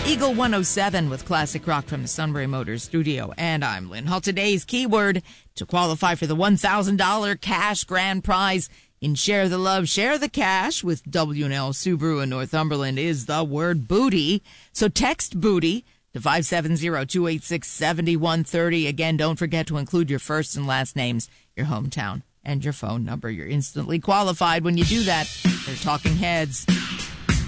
Eagle 107 with classic rock from the Sunbury Motors studio. And I'm Lynn Hull. Today's keyword to qualify for the $1,000 cash grand prize in Share the Love, Share the Cash with W&L Subaru in Northumberland is the word booty. So text booty to 570-286-7130. Again, don't forget to include your first and last names, your hometown, and your phone number. You're instantly qualified when you do that. They're Talking Heads.